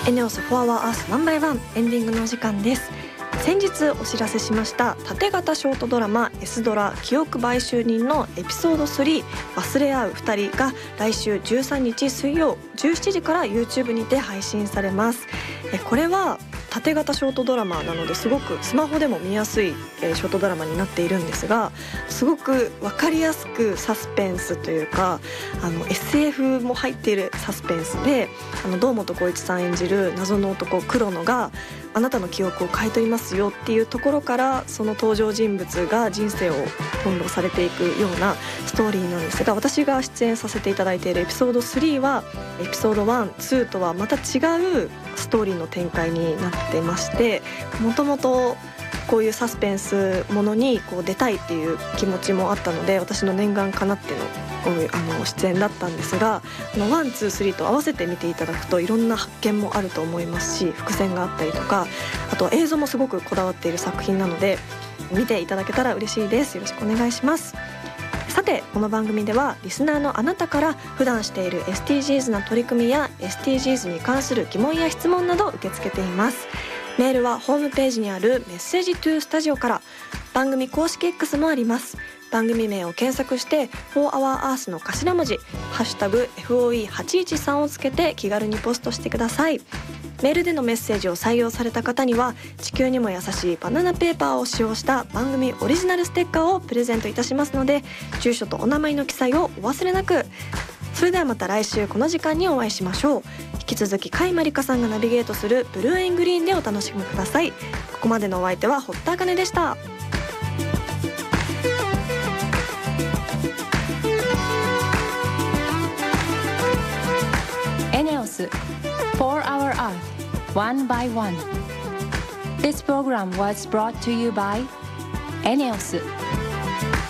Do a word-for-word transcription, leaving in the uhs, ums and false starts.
エネオスフォアワーアースナンバーワンエンディングのお時間です。先日お知らせしました縦型ショートドラマ S ドラ記憶買収人のエピソードスリー忘れ合うふたりが来週じゅうさんにち水曜じゅうしちじから YouTube にて配信されます。えこれは縦型ショートドラマなのですごくスマホでも見やすい、えー、ショートドラマになっているんですが、すごく分かりやすくサスペンスというかあの エスエフ も入っているサスペンスで、あの堂本光一さん演じる謎の男黒野があなたの記憶を買い取りますよっていうところから、その登場人物が人生を翻弄されていくようなストーリーなんですが、私が出演させていただいているエピソードスリーはエピソードワン、ツーとはまた違うストーリーの展開になってまして、もともとこういうサスペンスものにこう出たいっていう気持ちもあったので、私の念願かなってのあの出演だったんですが、あのワン、ツー、スリーと合わせて見ていただくといろんな発見もあると思いますし、伏線があったりとか、あと映像もすごくこだわっている作品なので見ていただけたら嬉しいです。よろしくお願いします。さてこの番組ではリスナーのあなたから普段している エスディージーズ な取り組みや エスディージーズ に関する疑問や質問など受け付けています。メールはホームページにあるメッセージトゥースタジオから、番組公式 X もあります。番組名を検索してフォーアワーアースの頭文字ハッシュタグ エフオーイーはちいちさん をつけて気軽にポストしてください。メールでのメッセージを採用された方には地球にも優しいバナナペーパーを使用した番組オリジナルステッカーをプレゼントいたしますので、住所とお名前の記載をお忘れなく。それではまた来週この時間にお会いしましょう。引き続き甲斐まりかさんがナビゲートするブルーエングリーンでお楽しみください。ここまでのお相手は堀田茜でした。 エネオス For Our Earth One by One. This program was brought to you by エネオス。